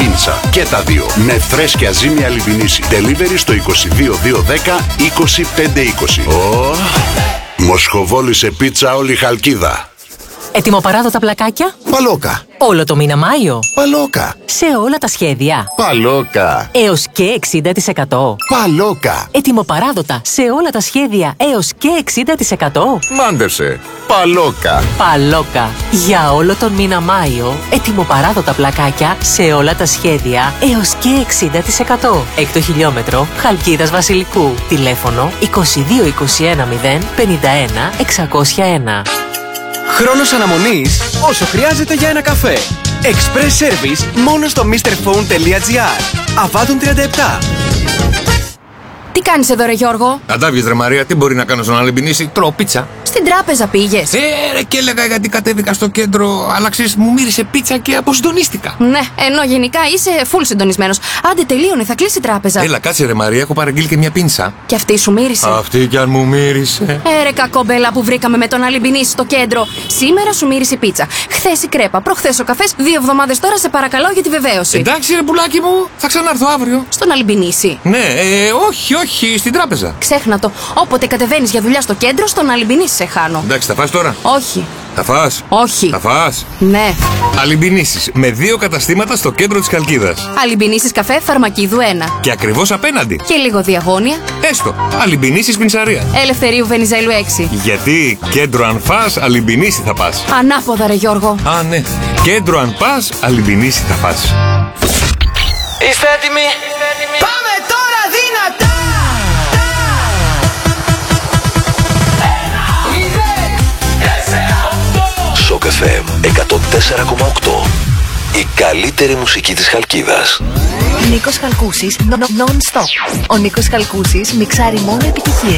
πίτσα. Και τα δύο με φρέσκια ζύμη Αλιμπινίση. Delivery στο 22210 2520. Μοσχοβόλησε πίτσα όλη η Χαλκίδα. Ετοιμοπαράδοτα πλακάκια. Παλόκα. Όλο το μήνα Μάιο. Παλόκα. Σε όλα τα σχέδια. Παλόκα. Έως και 60%. Παλόκα. Ετοιμοπαράδοτα σε όλα τα σχέδια έως και 60%. Μάντεψε. Παλόκα. Παλόκα. Για όλο τον μήνα Μάιο. Ετοιμοπαράδοτα πλακάκια σε όλα τα σχέδια έως και 60%. Έκτο χιλιόμετρο Χαλκίδας Βασιλικού. Τηλέφωνο 22 21 0 51 601. Χρόνος αναμονής όσο χρειάζεται για ένα καφέ. Express Service μόνο στο mrphone.gr. Αβάτουν 37. Τι κάνεις εδώ ρε Γιώργο? Αντάβιες ρε Μαρία, τι μπορεί να κάνω στον Αλεμπινίση? Τρώω πίτσα. Στην τράπεζα πήγες? Ρε, και έλεγα γιατί κατέβηκα στο κέντρο, αλλά ξέρεις, μου μύρισε πίτσα και αποσυντονίστηκα. Ναι, ενώ γενικά είσαι full συντονισμένος. Άντε τελείωνε, θα κλείσει η τράπεζα. Έλα, κάτσε ρε Μαρία, έχω παραγγείλει και μια πίνσα. Και αυτή σου μύρισε? Αυτή κι αν μου μύρισε. Ρε κακόμπελα που βρήκαμε με τον Αλεμπινίση στο κέντρο. Σήμερα σου μύρισε η πίτσα. Χθες η κρέπα, προχθές ο καφές. 2 εβδομάδες τώρα σε παρακαλώ για τη βεβαίωση. Εντάξει ρε πουλάκι μου, θα ξανάρθω αύριο. Στον Αλεμπινίση? Ναι, όχι, στην τράπεζα. Ξέχνα το. Όποτε κατεβαίνεις για δουλειά στο κέντρο, στον Αλεμπινίση σε χάνω. Εντάξει, θα φας τώρα? Όχι. Θα φας? Όχι. Θα φας? Ναι. Αλεμπινίσεις με 2 καταστήματα στο κέντρο της Χαλκίδας. Αλεμπινίσεις καφέ Φαρμακίδου 1. Και ακριβώς απέναντι. Και λίγο διαγώνια. Έστω. Αλεμπινίσεις πινσαρία. Ελευθερίου Βενιζέλου 6. Γιατί κέντρο αν φας, Αλεμπινίση θα πας. Ανάποδα ρε Γιώργο. Α, ναι. Κέντρο αν πας, Αλεμπινίση θα πας. Είστε έτοιμοι? Πάμε τώρα δυνατά! Σοκ FM 104,8. Η καλύτερη μουσική της Χαλκίδας. Νίκος Χαλκούσης, non-stop. Ο Νίκος Χαλκούσης μιξάρει μόνο επιτυχίες.